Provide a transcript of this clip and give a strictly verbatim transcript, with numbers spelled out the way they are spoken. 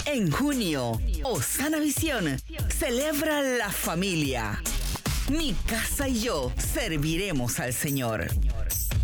En junio, Osana Visión celebra la familia. Mi casa y yo serviremos al Señor.